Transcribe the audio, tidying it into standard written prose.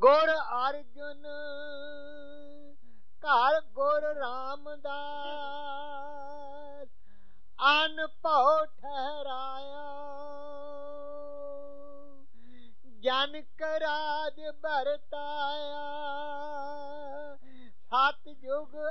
ਗੁਰ ਅਰਜੁਨ ਘਰ ਗੁਰ ਰਾਮਦਾਸ ਅਨਭਉ ਠਹਿਰਾਇਆ। ਜਨਕ ਰਾਜ ਵਰਤਾਇਆ ਸਤਿਯੁਗ